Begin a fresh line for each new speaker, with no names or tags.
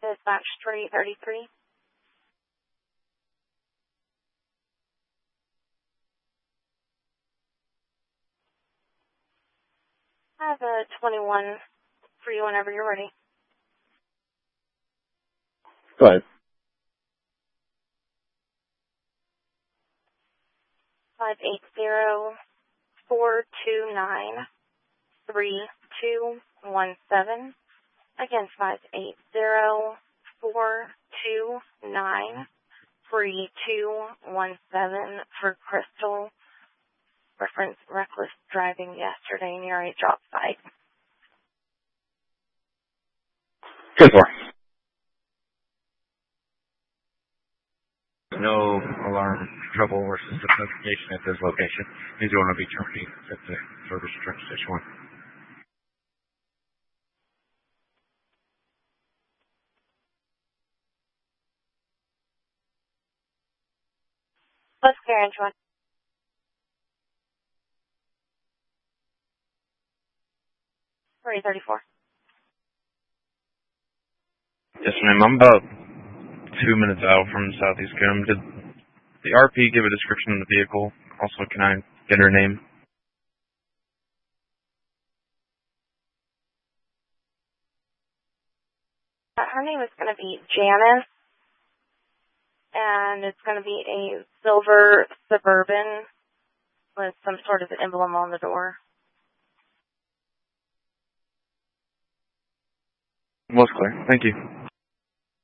Dispatch 333. I have a 21 for you whenever you're ready.
Go ahead.
580-429-3217. Again, 580-429-3217 for Crystal. Reference reckless driving yesterday near a drop site.
Good for.
No alarm, trouble, or system notification at this location. Means you want to be terminated at the service truck station 1.
Let's clear into 334.
Yes, ma'am. I'm about 2 minutes out from Southeast Gum. Did the RP give a description of the vehicle? Also, can I get her name?
Her name is going to be Janice, and it's going to be a silver Suburban with some sort of emblem on the door.
Was clear. Thank you.